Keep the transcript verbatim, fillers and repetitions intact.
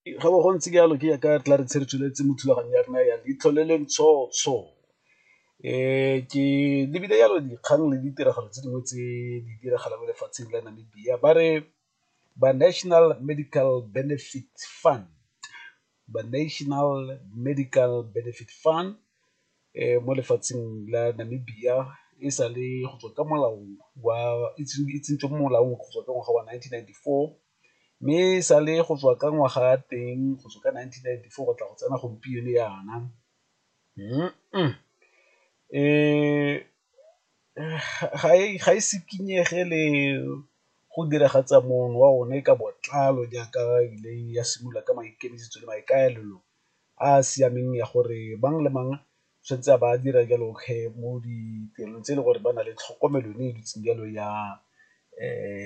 ga bo go ntse ke yalo ke ya ka tla re tsheretsholetse mo thulaganyo ya rena ya leitlho le le ntshotsho. um ke lebile yalo dikgang le ditiragalo tse dingwe tse di diragala mo lefatsheng la Namibia ba re ba National Medical Benefit Fund, ba National Medical Benefit Fund um mo lefatsheng la Namibia e sa le go tswa ka molao wa e tsentswe mo molaong go tswa ka ngwaga wa nineteen ninety-four, mme e sa le go tswa ka ngwaga ya teng go tswa ka nineteen ninety-four go tla go tsena gompieno yana. um ga e se kinyege le go diragatsa mono wa one ka botlalo jaaka ile ya simolola ka maikemisetso le maikaelelo a a siameng ya gore mang le mang tshwanetse a ba dira jalo mo ditirelong tse e leng gore ba na le tlhokomelo e e dutseng jalo ya um